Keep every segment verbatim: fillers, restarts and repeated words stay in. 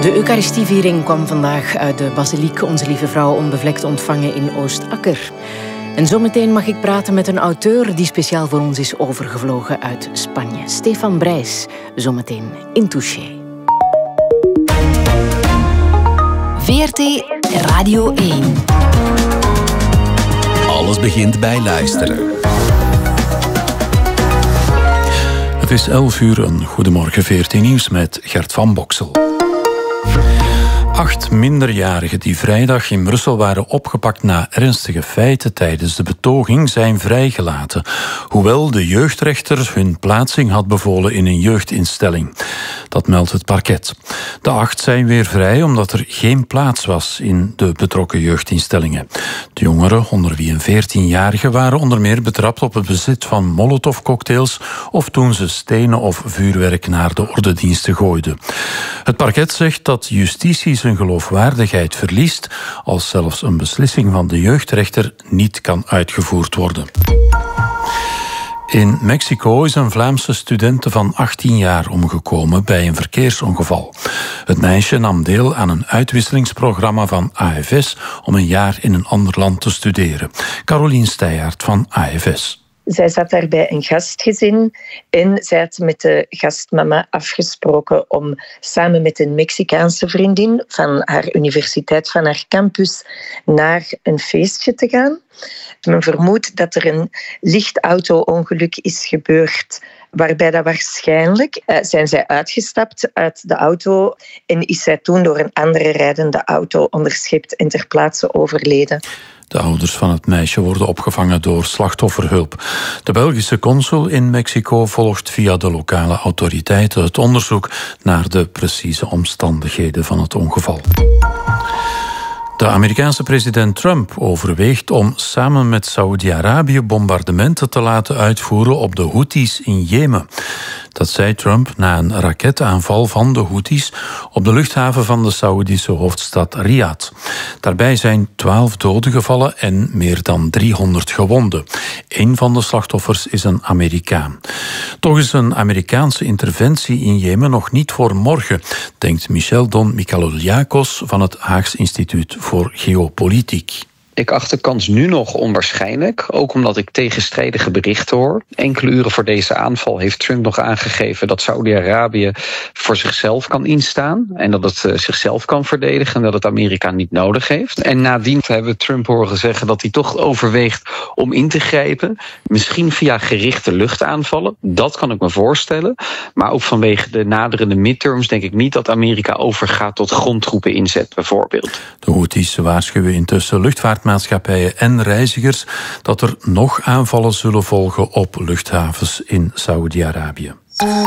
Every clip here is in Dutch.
De Eucharistieviering kwam vandaag uit de basiliek Onze Lieve Vrouw Onbevlekt ontvangen in Oostakker. En zometeen mag ik praten met een auteur die speciaal voor ons is overgevlogen uit Spanje. Stefan Brijs, zometeen in Touché. V R T Radio één. Alles begint bij luisteren. Het is elf uur, een goedemorgen V R T Nieuws met Gert van Boksel. Acht minderjarigen die vrijdag in Brussel waren opgepakt na ernstige feiten tijdens de betoging zijn vrijgelaten, hoewel de jeugdrechter hun plaatsing had bevolen in een jeugdinstelling. Dat meldt het parket. De acht zijn weer vrij omdat er geen plaats was in de betrokken jeugdinstellingen. De jongeren, onder wie een veertienjarige, waren onder meer betrapt op het bezit van molotovcocktails of toen ze stenen of vuurwerk naar de ordediensten gooiden. Het parket zegt dat justitie zijn geloofwaardigheid verliest als zelfs een beslissing van de jeugdrechter niet kan uitgevoerd worden. In Mexico is een Vlaamse studente van achttien jaar omgekomen bij een verkeersongeval. Het meisje nam deel aan een uitwisselingsprogramma van A F S om een jaar in een ander land te studeren. Carolien Steijaert van A F S. Zij zat daar bij een gastgezin en zij had met de gastmama afgesproken om samen met een Mexicaanse vriendin van haar universiteit, van haar campus, naar een feestje te gaan. Men vermoedt dat er een licht auto-ongeluk is gebeurd, waarbij dat waarschijnlijk uh, zijn zij uitgestapt uit de auto en is zij toen door een andere rijdende auto onderschept en ter plaatse overleden. De ouders van het meisje worden opgevangen door slachtofferhulp. De Belgische consul in Mexico volgt via de lokale autoriteiten het onderzoek naar de precieze omstandigheden van het ongeval. De Amerikaanse president Trump overweegt om samen met Saoedi-Arabië bombardementen te laten uitvoeren op de Houthis in Jemen. Dat zei Trump na een raketaanval van de Houthis op de luchthaven van de Saoedische hoofdstad Riyadh. Daarbij zijn twaalf doden gevallen en meer dan driehonderd gewonden. Een van de slachtoffers is een Amerikaan. Toch is een Amerikaanse interventie in Jemen nog niet voor morgen, denkt Michel Don Mikaloliakos van het Haags Instituut voor Geopolitiek. Ik acht de kans nu nog onwaarschijnlijk, ook omdat ik tegenstrijdige berichten hoor. Enkele uren voor deze aanval heeft Trump nog aangegeven dat Saudi-Arabië voor zichzelf kan instaan en dat het uh, zichzelf kan verdedigen en dat het Amerika niet nodig heeft. En nadien hebben we Trump horen zeggen dat hij toch overweegt om in te grijpen, misschien via gerichte luchtaanvallen. Dat kan ik me voorstellen, maar ook vanwege de naderende midterms denk ik niet dat Amerika overgaat tot grondtroepen inzet bijvoorbeeld. De Houthis waarschuwen intussen luchtvaart maatschappijen en reizigers dat er nog aanvallen zullen volgen op luchthavens in Saoedi-Arabië.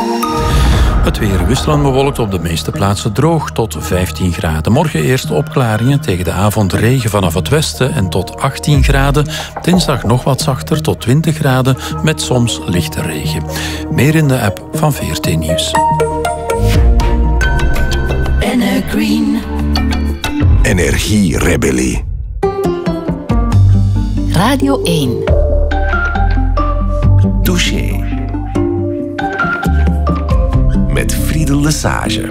Het weer wisselend bewolkt, op de meeste plaatsen droog tot vijftien graden. Morgen eerst opklaringen, tegen de avond regen vanaf het westen en tot achttien graden. Dinsdag nog wat zachter tot twintig graden met soms lichte regen. Meer in de app van V R T Nieuws. Green. Energierebellie. Radio één. Touché. Met Friedel Lesage.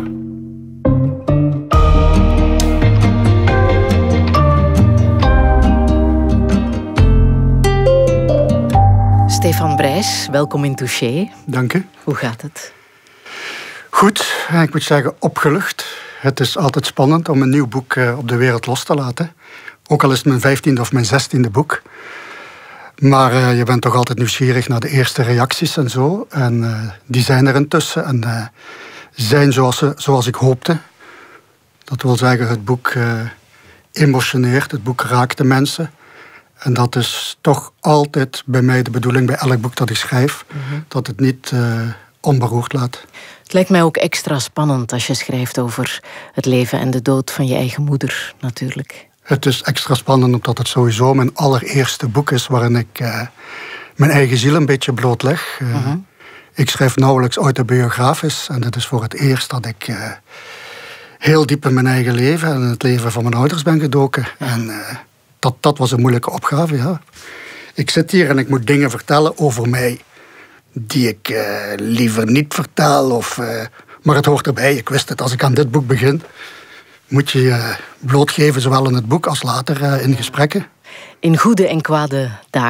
Stefan Brijs, welkom in Touché. Dank u. Hoe gaat het? Goed, ik moet zeggen opgelucht. Het is altijd spannend om een nieuw boek op de wereld los te laten. Ook al is het mijn vijftiende of mijn zestiende boek. Maar uh, je bent toch altijd nieuwsgierig naar de eerste reacties en zo. En uh, die zijn er intussen. En uh, zijn zoals, zoals ik hoopte. Dat wil zeggen, het boek uh, emotioneert. Het boek raakt de mensen. En dat is toch altijd bij mij de bedoeling bij elk boek dat ik schrijf. Mm-hmm. Dat het niet uh, onberoerd laat. Het lijkt mij ook extra spannend als je schrijft over het leven en de dood van je eigen moeder, natuurlijk. Het is extra spannend omdat het sowieso mijn allereerste boek is waarin ik uh, mijn eigen ziel een beetje blootleg. Uh, uh-huh. Ik schrijf nauwelijks autobiografisch en dit is voor het eerst dat ik uh, heel diep in mijn eigen leven en in het leven van mijn ouders ben gedoken. Ja. En uh, dat, dat was een moeilijke opgave, ja. Ik zit hier en ik moet dingen vertellen over mij die ik uh, liever niet vertel. Of, uh, maar het hoort erbij, ik wist het. Als ik aan dit boek begin, moet je je blootgeven, zowel in het boek als later in gesprekken. In goede en kwade dagen.